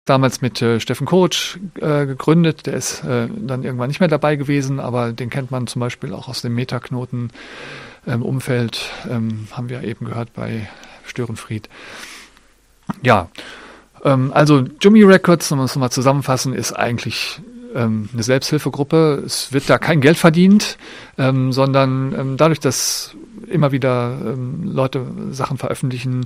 damals mit Steffen Koric gegründet. Der ist dann irgendwann nicht mehr dabei gewesen, aber den kennt man zum Beispiel auch aus dem Metaknoten Umfeld, haben wir eben gehört bei Störenfried. Ja, also Jumi Records, um es mal zusammenfassen, ist eigentlich eine Selbsthilfegruppe. Es wird da kein Geld verdient, sondern dadurch, dass immer wieder Leute Sachen veröffentlichen,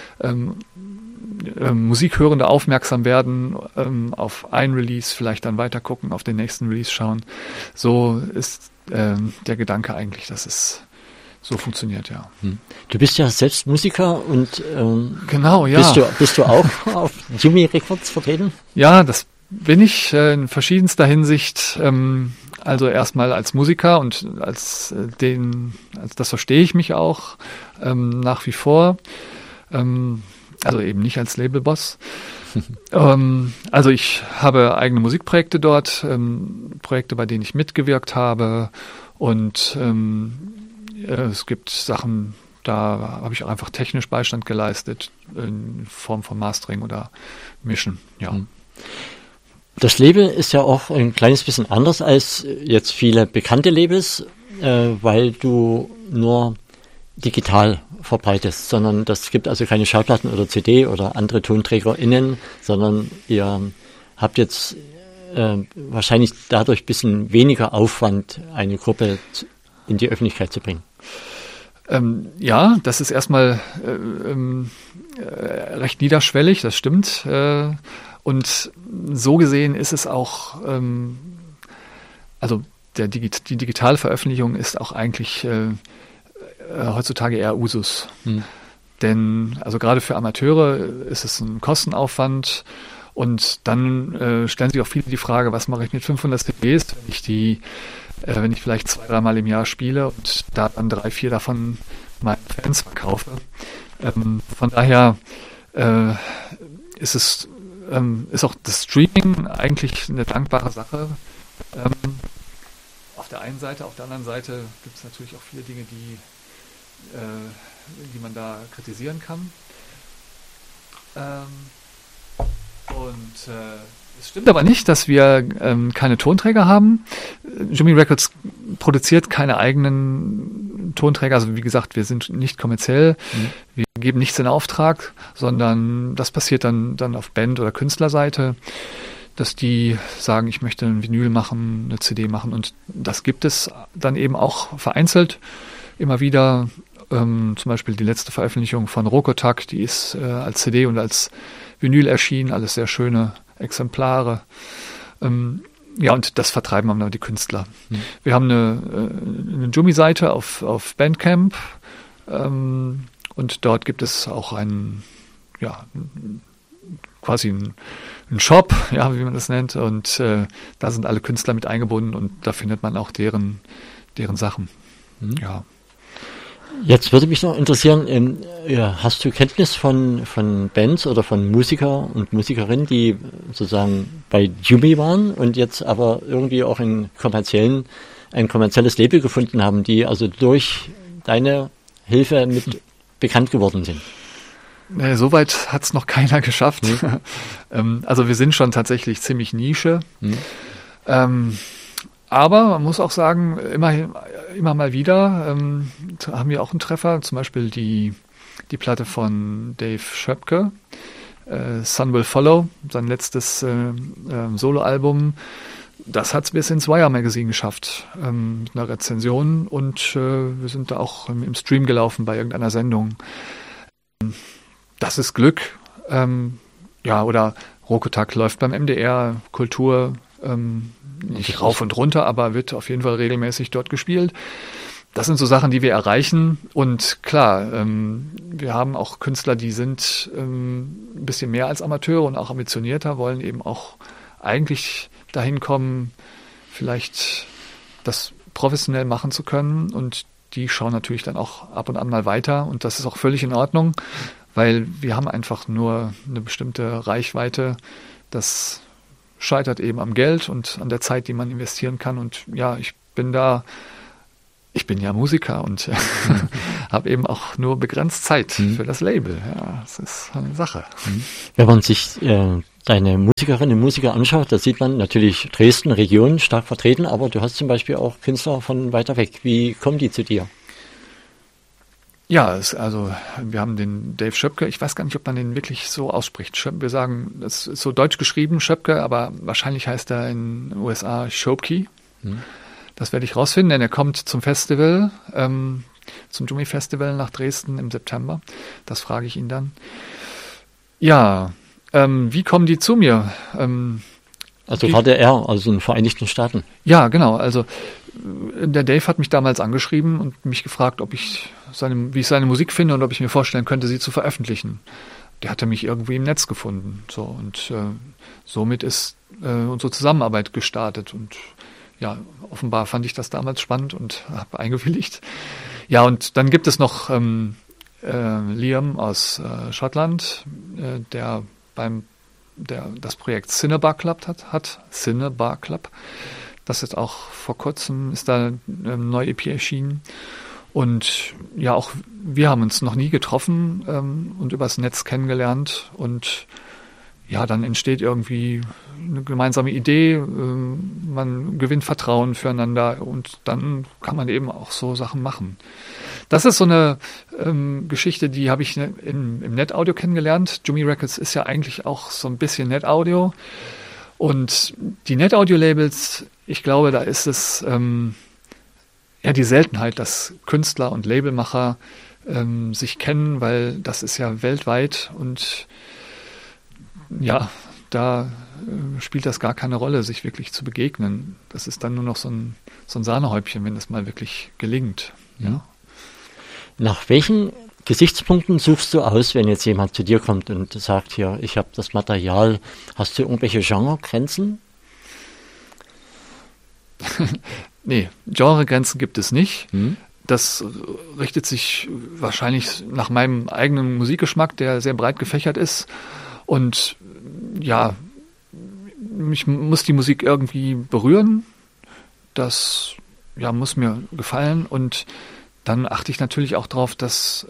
Musikhörende aufmerksam werden, auf ein Release vielleicht dann weiter gucken, auf den nächsten Release schauen. So ist der Gedanke eigentlich, dass es so funktioniert, ja. Du bist ja selbst Musiker und genau, ja. Bist du auch auf Jumi Records vertreten? Ja, das bin ich in verschiedenster Hinsicht. Also erstmal als Musiker und als das verstehe ich mich auch nach wie vor. Also eben nicht als Labelboss. Also ich habe eigene Musikprojekte dort, Projekte, bei denen ich mitgewirkt habe, und es gibt Sachen, da habe ich auch einfach technisch Beistand geleistet in Form von Mastering oder Mischen. Ja. Das Label ist ja auch ein kleines bisschen anders als jetzt viele bekannte Labels, weil du nur digital verbreitest, sondern das gibt also keine Schallplatten oder CD oder andere TonträgerInnen, sondern ihr habt jetzt wahrscheinlich dadurch ein bisschen weniger Aufwand, eine Gruppe in die Öffentlichkeit zu bringen. Ja, das ist erstmal recht niederschwellig, das stimmt. Und so gesehen ist es auch, also die digitale Veröffentlichung ist auch eigentlich heutzutage eher Usus. Denn also gerade für Amateure ist es ein Kostenaufwand, und dann stellen sich auch viele die Frage, was mache ich mit 500 CDs, wenn ich vielleicht 2-3 Mal im Jahr spiele und da dann 3-4 davon meinen Fans verkaufe. Von daher ist auch das Streaming eigentlich eine dankbare Sache. Auf der einen Seite, auf der anderen Seite gibt es natürlich auch viele Dinge, die man da kritisieren kann. Es stimmt aber nicht, dass wir keine Tonträger haben. Jumi Records produziert keine eigenen Tonträger. Also wie gesagt, wir sind nicht kommerziell. Wir geben nichts in Auftrag, sondern das passiert dann auf Band- oder Künstlerseite, dass die sagen, ich möchte ein Vinyl machen, eine CD machen. Und das gibt es dann eben auch vereinzelt immer wieder. Zum Beispiel die letzte Veröffentlichung von Rokotak, die ist als CD und als Vinyl erschienen, alles sehr schöne Exemplare. Ja, und das vertreiben dann die Künstler. Wir haben eine Jumi-Seite auf Bandcamp, und dort gibt es auch quasi einen Shop, ja, wie man das nennt, und da sind alle Künstler mit eingebunden, und da findet man auch deren Sachen. Ja. Jetzt würde mich noch interessieren, hast du Kenntnis von Bands oder von Musiker und Musikerinnen, die sozusagen bei Jumi waren und jetzt aber irgendwie auch ein kommerzielles Label gefunden haben, die also durch deine Hilfe mit bekannt geworden sind? Soweit hat es noch keiner geschafft. Also wir sind schon tatsächlich ziemlich Nische. Aber man muss auch sagen, immer mal wieder haben wir auch einen Treffer, zum Beispiel die Platte von Dave Schöpke, Sun Will Follow, sein letztes Soloalbum. Das hat es bis ins Wire Magazine geschafft, mit einer Rezension, und wir sind da auch im Stream gelaufen bei irgendeiner Sendung. Das ist Glück. Oder Rokotak läuft beim MDR, Kultur, nicht rauf und runter, aber wird auf jeden Fall regelmäßig dort gespielt. Das sind so Sachen, die wir erreichen. Und klar, wir haben auch Künstler, die sind ein bisschen mehr als Amateure und auch ambitionierter, wollen eben auch eigentlich dahin kommen, vielleicht das professionell machen zu können. Und die schauen natürlich dann auch ab und an mal weiter. Und das ist auch völlig in Ordnung, weil wir haben einfach nur eine bestimmte Reichweite. Das scheitert eben am Geld und an der Zeit, die man investieren kann. Und ja, ich bin ja Musiker und habe eben auch nur begrenzt Zeit für das Label. Ja, das ist eine Sache. Wenn man sich deine Musikerinnen und Musiker anschaut, da sieht man natürlich Dresden, Region stark vertreten, aber du hast zum Beispiel auch Künstler von weiter weg. Wie kommen die zu dir? Ja, also wir haben den Dave Schöpke, ich weiß gar nicht, ob man den wirklich so ausspricht. Wir sagen, es ist so deutsch geschrieben, Schöpke, aber wahrscheinlich heißt er in den USA Schöpke. Das werde ich rausfinden, denn er kommt zum Festival, zum Jumi Festival nach Dresden im September. Das frage ich ihn dann. Ja, wie kommen die zu mir? Also gerade er, also in den Vereinigten Staaten. Ja, genau. Also der Dave hat mich damals angeschrieben und mich gefragt, wie ich seine Musik finde und ob ich mir vorstellen könnte, sie zu veröffentlichen. Der hatte mich irgendwie im Netz gefunden. So, und somit ist unsere Zusammenarbeit gestartet. Und ja, offenbar fand ich das damals spannend und habe eingewilligt. Ja, und dann gibt es noch Liam aus Schottland, der das Projekt Cinnabar Club hat. Cinnabar Club. Das ist auch vor kurzem, ist da eine neue EP erschienen. Und ja, auch wir haben uns noch nie getroffen und übers Netz kennengelernt. Und ja, dann entsteht irgendwie eine gemeinsame Idee. Man gewinnt Vertrauen füreinander und dann kann man eben auch so Sachen machen. Das ist so eine Geschichte, die habe ich im Net-Audio kennengelernt. Jumi Records ist ja eigentlich auch so ein bisschen Net-Audio. Und die Net-Audio-Labels, ich glaube, da ist es die Seltenheit, dass Künstler und Labelmacher sich kennen, weil das ist ja weltweit und ja, da spielt das gar keine Rolle, sich wirklich zu begegnen. Das ist dann nur noch so ein Sahnehäubchen, wenn es mal wirklich gelingt. Ja. Nach welchen Gesichtspunkten suchst du aus, wenn jetzt jemand zu dir kommt und sagt, hier, ich habe das Material, hast du irgendwelche Genregrenzen? Nee, Genregrenzen gibt es nicht. Das richtet sich wahrscheinlich nach meinem eigenen Musikgeschmack, der sehr breit gefächert ist. Und ja, mich muss die Musik irgendwie berühren. Das muss mir gefallen. Und dann achte ich natürlich auch darauf, dass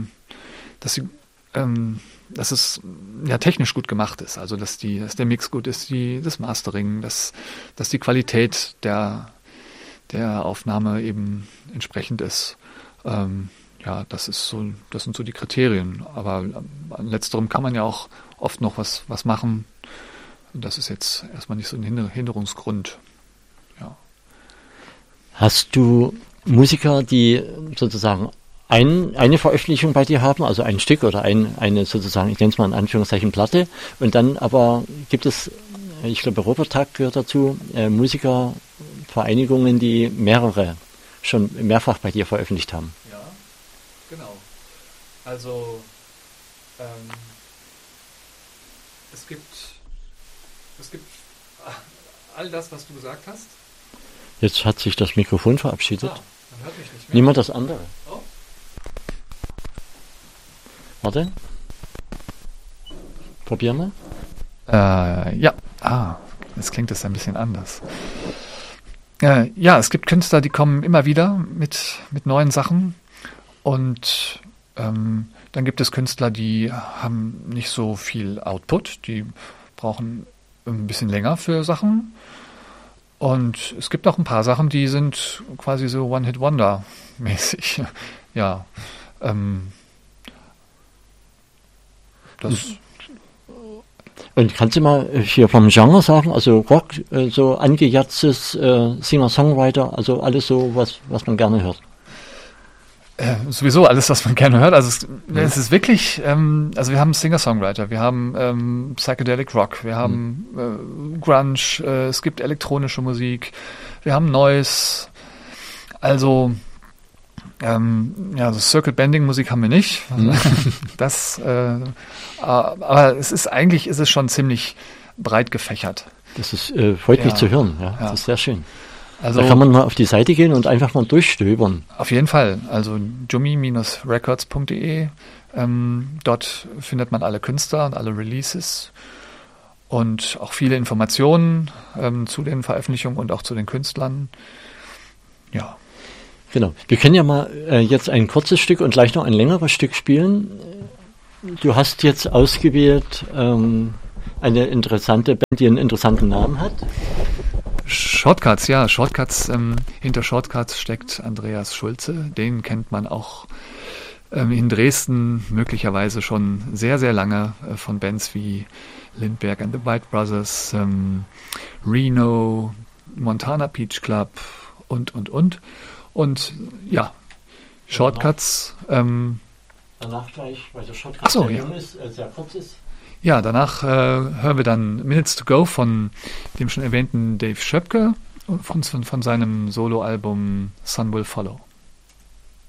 es technisch gut gemacht ist. Also dass der Mix gut ist, das Mastering, dass die Qualität der Aufnahme eben entsprechend ist. Das sind so die Kriterien. Aber an letzterem kann man ja auch oft noch was machen. Das ist jetzt erstmal nicht so ein Hinderungsgrund. Ja. Hast du Musiker, die sozusagen eine Veröffentlichung bei dir haben, also ein Stück oder eine sozusagen, ich nenne es mal in Anführungszeichen Platte, und dann aber gibt es, ich glaube Robert gehört dazu, Musikervereinigungen, die mehrere schon mehrfach bei dir veröffentlicht haben. Ja, genau. Also es gibt all das, was du gesagt hast. Jetzt hat sich das Mikrofon verabschiedet. Man hört mich nicht mehr. Nimm mal das andere. Oh. Warte. Probier mal. Jetzt klingt das ein bisschen anders. Es gibt Künstler, die kommen immer wieder mit neuen Sachen und dann gibt es Künstler, die haben nicht so viel Output, die brauchen ein bisschen länger für Sachen. Und es gibt auch ein paar Sachen, die sind quasi so One-Hit-Wonder-mäßig. Ja. Und kannst du mal hier vom Genre sagen, also Rock, so angejatztes Singer-Songwriter, also alles so, was man gerne hört? Sowieso alles, was man gerne hört. Also es ist wirklich, also wir haben Singer-Songwriter, wir haben Psychedelic Rock, wir haben Grunge, es gibt elektronische Musik, wir haben Noise, also so Circle-Bending-Musik haben wir nicht. Aber es ist schon ziemlich breit gefächert. Das ist freut mich zu hören, ja. Das ist sehr schön. Also, da kann man mal auf die Seite gehen und einfach mal durchstöbern. Auf jeden Fall. Also jumi-records.de. Dort findet man alle Künstler und alle Releases und auch viele Informationen zu den Veröffentlichungen und auch zu den Künstlern. Ja. Genau. Wir können ja mal jetzt ein kurzes Stück und gleich noch ein längeres Stück spielen. Du hast jetzt ausgewählt eine interessante Band, die einen interessanten Namen hat. Shortcuts, ja. Shortcuts, hinter Shortcuts steckt Andreas Schulze. Den kennt man auch in Dresden möglicherweise schon sehr, sehr lange von Bands wie Lindbergh and the White Brothers, Reno, Montana Peach Club und. Und ja, Shortcuts. Danach gleich, weil der Shortcut sehr jung ist, sehr kurz ist. Ja, danach hören wir dann Minutes to Go von dem schon erwähnten Dave Schöpke von seinem Soloalbum Sun Will Follow.